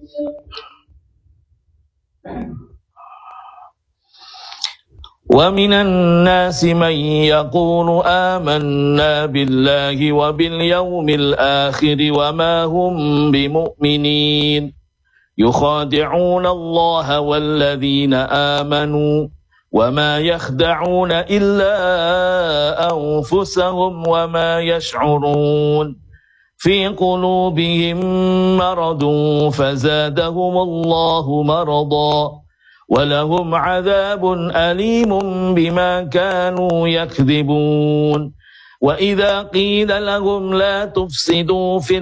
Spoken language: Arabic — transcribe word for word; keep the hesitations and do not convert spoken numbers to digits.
ومن الناس من يقول آمنا بالله وباليوم الآخر وما هم بمؤمنين يخادعون الله والذين آمنوا وما يخدعون إلا أنفسهم وما يشعرون في قلوبهم مرض فزادهم الله مرضا ولهم عذاب أليم بما كانوا يكذبون وإذا قيل لهم لا تفسدوا في